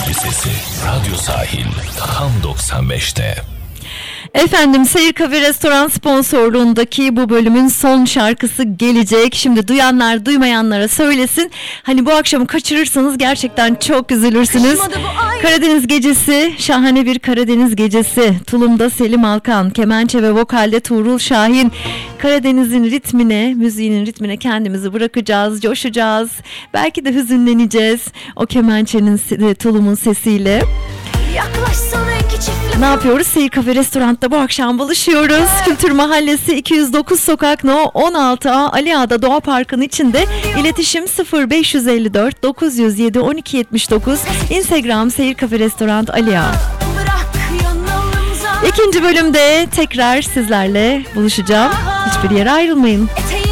bir sesi. Radyo Sahil tam 95'te. Efendim, Seyir Kafe Restoran sponsorluğundaki bu bölümün son şarkısı gelecek. Şimdi duyanlar duymayanlara söylesin. Hani bu akşamı kaçırırsanız gerçekten çok üzülürsünüz. Karadeniz Gecesi, şahane bir Karadeniz Gecesi. Tulum'da Selim Alkan, kemençe ve vokalde Tuğrul Şahin. Karadeniz'in ritmine, müziğinin ritmine kendimizi bırakacağız, coşacağız. Belki de hüzünleneceğiz o kemençenin, tulumun sesiyle. Ne yapıyoruz? Seyir Kafe Restorant'ta bu akşam buluşuyoruz. Kültür Mahallesi 209 Sokak No 16A Ali Ağa'da Doğa Parkı'nın içinde. İletişim 0554 907 1279. Instagram Seyir Kafe Restorant Ali Ağa. İkinci bölümde tekrar sizlerle buluşacağım. Hiçbir yere ayrılmayın.